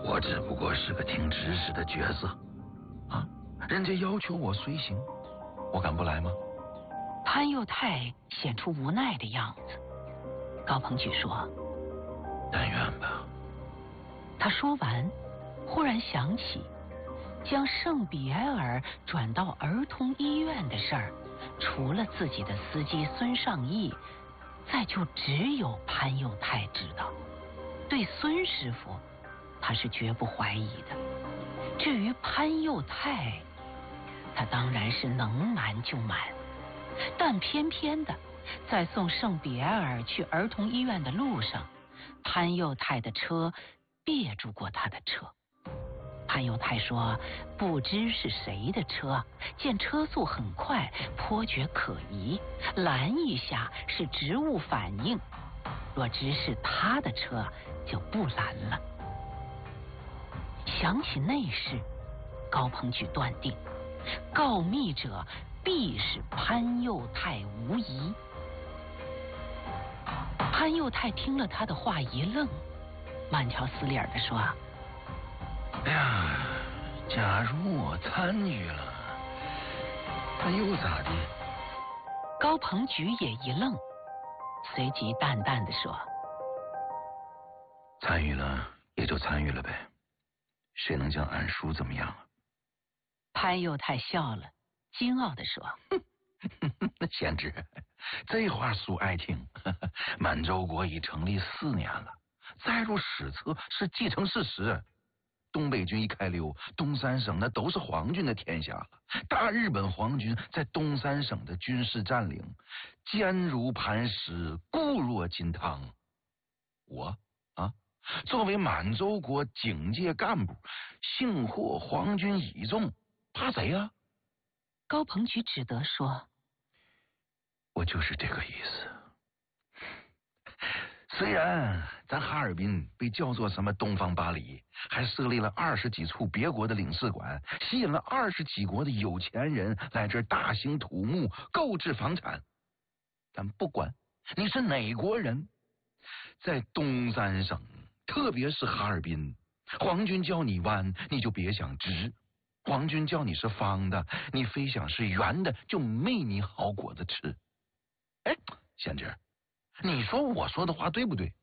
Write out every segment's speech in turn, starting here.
我只不过是个听指使的角色啊，人家要求我随行，我敢不来吗？ 潘佑泰显出无奈的样子。高鹏举说：“ 但愿吧。” 他说完，忽然想起将圣比埃尔转到儿童医院的事儿，除了自己的司机孙尚义，再就只有潘佑泰知道。对孙师傅，他是绝不怀疑的。至于潘佑泰，他当然是能瞒就瞒。但偏偏的，在送圣比埃尔去儿童医院的路上，潘佑泰的车别住过他的车。潘佑泰说不知是谁的车，见车速很快，颇觉可疑，拦一下是植物反应，若知是他的车就不拦了。想起那事，高鹏举断定告密者必是潘佑泰无疑。潘佑泰听了他的话一愣，慢条斯理地说：“ 哎呀，假如我参与了，那又咋的？” 高鹏举也一愣，随即淡淡地说：“ 参与了也就参与了呗，谁能将俺叔怎么样啊？” 潘佑泰笑了，惊傲地说：“ 贤侄，这话叔爱听。满洲国已成立4年了，载入史册是既成事实。东北军一开溜，东三省那都是皇军的天下了。大日本皇军在东三省的军事占领，坚如磐石，固若金汤。我作为满洲国警界干部，幸获皇军倚重，怕谁呀？” 高鹏举只得说：“ 我就是这个意思。虽然咱哈尔滨被叫做什么东方巴黎，还设立了20几处别国的领事馆，吸引了20几国的有钱人来这儿大兴土木，购置房产，但不管你是哪国人，在东三省，特别是哈尔滨，皇军叫你弯，你就别想直；皇军叫你是方的，你非想是圆的，就没你好果子吃。哎，贤侄，你说我说的话对不对？”“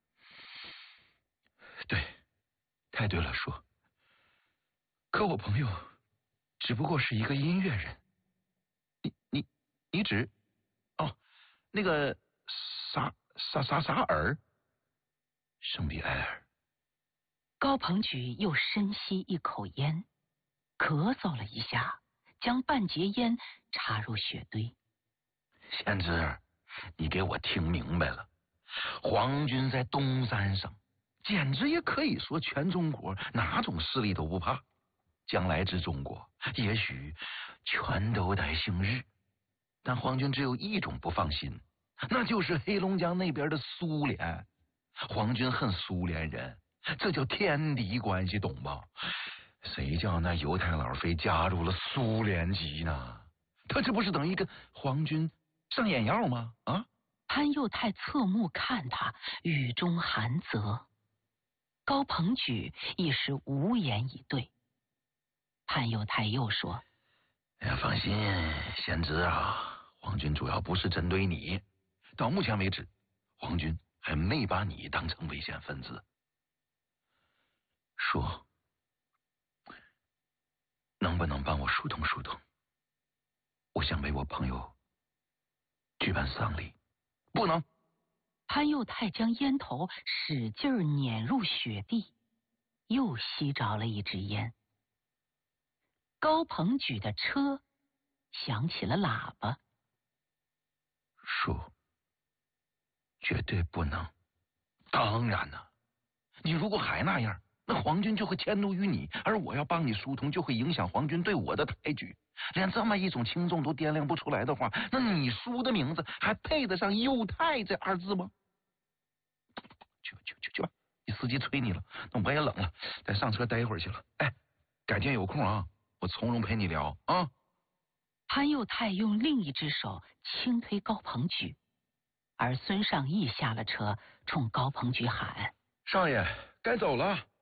对，太对了，叔。可我朋友只不过是一个音乐人。你指那个啥尔？圣比埃尔。” 高鹏举又深吸一口烟，咳嗽了一下，将半截烟插入雪堆。 “贤侄，你给我听明白了，皇军在东三省，简直也可以说全中国哪种势力都不怕。将来之中国，也许全都得姓日，但皇军只有一种不放心，那就是黑龙江那边的苏联。皇军恨苏联人，这叫天敌关系，懂吧？谁叫那犹太佬非加入了苏联籍呢？他这不是等于跟皇军上眼药吗？” 潘佑泰侧目看他，语中含责。高鹏举一时无言以对。潘佑泰又说：“ 哎呀，放心，贤侄啊，皇军主要不是针对你，到目前为止，皇军还没把你当成危险分子。说，能不能帮我疏通疏通？我想为我朋友举办丧礼。”“不能。” 潘佑泰将烟头使劲碾入雪地，又吸着了一支烟。高鹏举的车响起了喇叭。 “叔，绝对不能。”“当然了，你如果还那样，那皇军就会迁怒于你，而我要帮你疏通，就会影响皇军对我的抬举。连这么一种轻重都掂量不出来的话，那你叔的名字还配得上佑泰这2字吗？”“去吧，你司机催你了，那我也冷了，再上车待一会儿去了。哎，改天有空啊，我从容陪你聊啊。” 潘佑泰用另一只手轻推高鹏举，而孙尚义下了车，冲高鹏举喊：“ 少爷，该走了。”